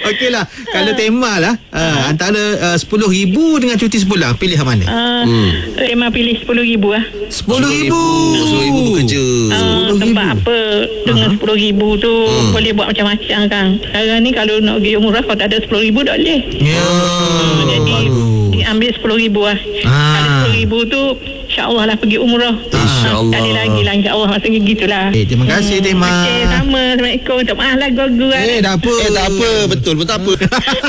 Okeylah, kalau tema lah antara 10,000 dengan cuti sebulan, pilih yang mana? Tema pilih 10,000 lah. 10,000 bekerja. Sebab apa? Dengan 10,000 tu boleh buat macam-macam kan. Sekarang ni kalau nak pergi umrah, kalau tak ada 10,000 tak boleh. Jadi ambil 10,000 lah. Kalau 10,000 tu InsyaAllah lah pergi umrah. InsyaAllah. Sekali lagi lah, InsyaAllah. Maksudnya gitulah. Terima kasih Tema. Okey, sama. Assalamualaikum. Tak maaf lah gua-gua. Tak apa. Tak apa. Betul pun tak apa.